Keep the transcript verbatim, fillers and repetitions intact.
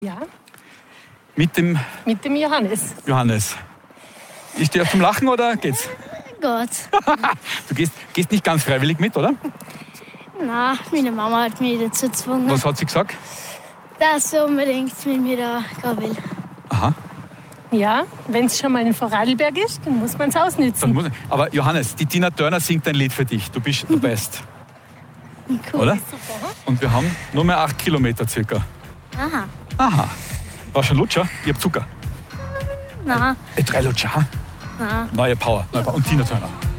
Ja, Mit dem mit dem Johannes. Johannes. Ist der zum Lachen oder geht's? Gott. Du gehst, gehst nicht ganz freiwillig mit, oder? Na, meine Mama hat mich dazu gezwungen, Was hat sie gesagt? dass sie unbedingt mit mir da gehen will. Aha. Ja, wenn es schon mal in Vorarlberg ist, dann muss man es Dann ausnützen. muss, aber Johannes, die Tina Turner singt ein Lied für dich. Du bist der Best, Cool. oder? Und wir haben nur mehr acht Kilometer circa. Aha. Aha. War schon Lutscher? Ich hab Zucker. Na, Äh, drei Lutscher. na. Neue Power. Neue Power. Und Tina Turner.